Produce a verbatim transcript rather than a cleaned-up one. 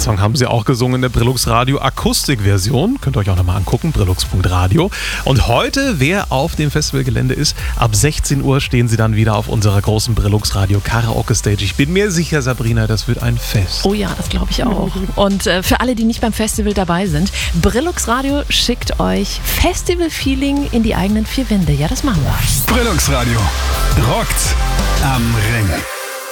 Song haben sie auch gesungen in der Brillux Radio Akustikversion. Könnt ihr euch auch nochmal angucken, brillux punkt radio. Und heute, wer auf dem Festivalgelände ist, ab sechzehn Uhr stehen sie dann wieder auf unserer großen Brillux Radio Karaoke Stage. Ich bin mir sicher, Sabrina, das wird ein Fest. Oh ja, das glaube ich auch. Und äh, für alle, die nicht beim Festival dabei sind, Brillux Radio schickt euch Festival-Feeling in die eigenen vier Wände. Ja, das machen wir. Brillux Radio rockt am Ring.